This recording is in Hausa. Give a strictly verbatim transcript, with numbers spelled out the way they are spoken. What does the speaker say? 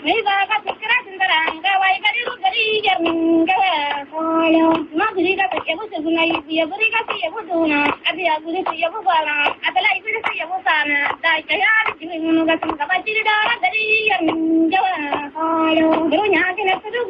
Niba ka tikra tindaranga wai gari ru gari jarninga holo magri ka yabu sunai yabu ka yabu duna abi yabu yabu bala atala ibu yabu sana dai kaya jimu ga sun ka bajiri da gari jarninga holo dunya ke na